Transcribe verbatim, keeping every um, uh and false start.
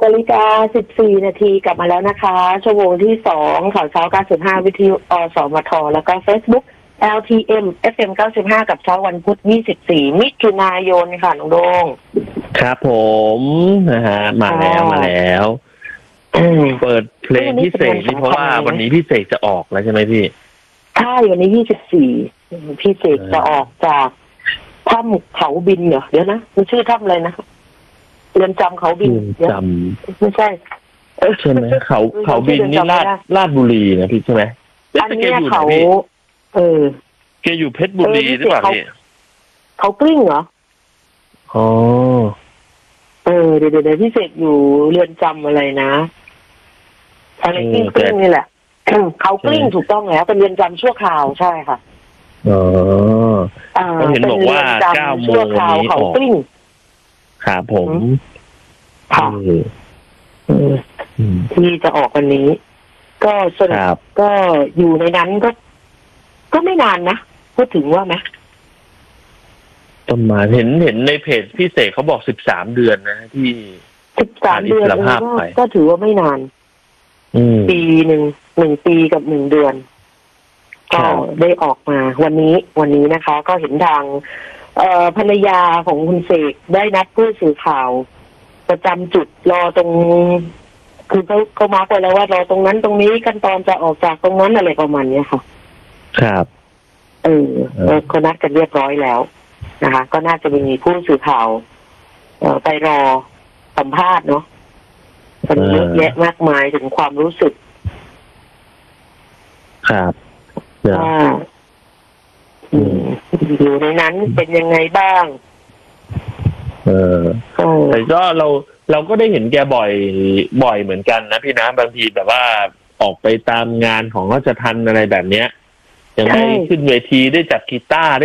นาฬิกาสิบสี่นาทีกลับมาแล้วนะคะชั่วโมงที่สองข่าวเช้าเก้าสิบห้าวิทยุอสมทแล้วก็ Facebook แอล ที เอ็ม เอฟ เอ็ม เก้าสิบห้ากับเช้าวันพุธยี่สิบสี่มิถุนายนค่ะน้องโดงครับผมนะฮะมาแล้วมาแล้วเปิดเพลงพิเศษนี่เพราะว่าวันนี้พิเศษจะออกแล้วใช่ไหมพี่ใช่วันนี้ยี่สิบสี่พิเศษจะออกจากถ้ำเขาบินเหรอเดี๋ยวนะมันชื่อถ้ำอะไรนะเรือนจำเขาบินจำไม่ใช่ใช่ไหมเขาเขาบินนี่ลาดลาดบุรีนะพี่ใช่ไหมอันนี้เขาเออแกอยู่เพชรบุรีหรือเปล่าพี่เขากลิ้งเหรออ๋อเออเดี๋ยวเดี๋ยวพิเศษอยู่เรือนจำอะไรนะอะไรกลิ้งกลิ้งนี่แหละเขากลิ้งถูกต้องแล้วเป็นเรือนจำชั่วคราวใช่ค่ะอ๋อเห็นบอกว่าเก้าโมงวันนี้เขากลิ้งครับผมค่ะที่จะออกวันนี้ก็สรุปก็อยู่ในนั้นก็ก็ไม่นานนะพูดถึงว่าไหมประมาณเห็นเห็นในเพจพี่เสกเขาบอกสิบสามเดือนนะที่สิบสามเดือนก็ถือว่าไม่นานปีหนึ่งหนึ่งปีกับหนึ่งเดือนก็ได้ออกมาวันนี้วันนี้นะคะก็เห็นทางเอ่อภรรยาของคุณเสกได้นัดผู้สื่อข่าวประจำจุดรอตรงคือเขาเขามาร์กไว้แล้วว่ารอตรงนั้นตรงนี้ขั้นตอนจะออกจากตรงนั้นอะไรประมาณนี้ค่ะครับเออเขานัดกันเรียบร้อยแล้วนะคะก็น่าจะมีผู้สื่อข่าวเอ่อไปรอสัมภาษณ์เนาะมันเยอะแยะมากมายถึงความรู้สึกครับว่าอยู่ในนั้นเป็นยังไงบ้างเออแต่ก็เราเราก็ได้เห็นแกบ่อยบ่อยเหมือนกันนะพี่นะบางทีแบบว่าออกไปตามงานของราชทัณฑ์อะไรแบบเนี้ยยังได้ขึ้นเวทีได้จับกีตาร์